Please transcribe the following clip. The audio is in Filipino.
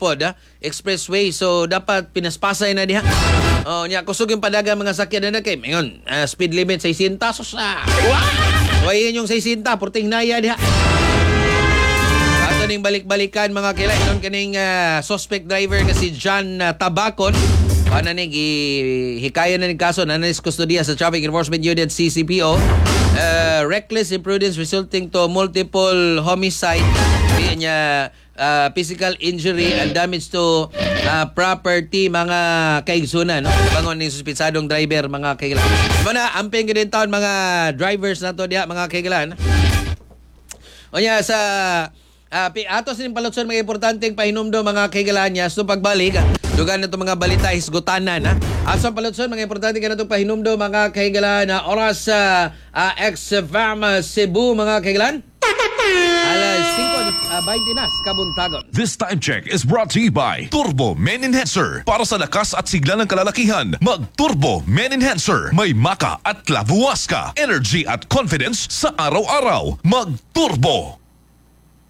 pod expressway, so dapat pinaspasay na diha. Oh, nya kusog yung padagang mga sakyan na kay ngayon, speed limit 60 sus na. So ayun yung 60 porting naya diha. Ato ning balik-balikan mga kila inon kaning suspect driver nga si John Tabacon. Nig hikaya na ning kaso na nanis kustodiya sa Traffic Enforcement Unit CCPO. Reckless imprudence resulting to multiple homicide, niya physical injury and damage to property mga kaigsunan, no? Bangon ning suspitsadong driver mga kailan. Mana amping gid taon mga drivers nato diha mga kailan. Onya sa atos ning palutson mga importanteng pahinumdom mga kaigalan niya so pagbalik dugan na itong mga balita hisgutanan aso palutson mga importante ka na itong pahinumdom mga kaigalan oras sa ex-fam Cebu mga kaigalan alas 5:20 na kabuntagon. This time check is brought to you by Turbo Men Enhancer. Para sa lakas at sigla ng kalalakihan, mag-Turbo Men Enhancer. May maka at labuwas ka. Energy at confidence sa araw-araw. Mag-Turbo.